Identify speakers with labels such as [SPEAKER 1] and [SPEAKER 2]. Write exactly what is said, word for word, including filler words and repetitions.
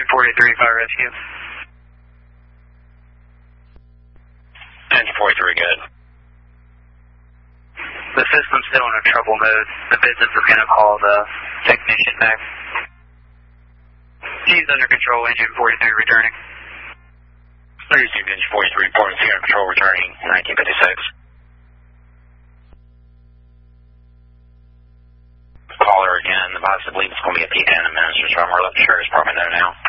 [SPEAKER 1] Engine forty-three, fire rescue.
[SPEAKER 2] Engine forty-three, good.
[SPEAKER 1] The system's still in a trouble mode. The business is going to call the technician back. She's under control, engine forty-three returning.
[SPEAKER 2] Received engine forty-three, reporting zero control returning, nineteen fifty-six. Call her again. The boss, I believe it's going to be a P ten in a minute, so I'm going to let the sheriff's department know now.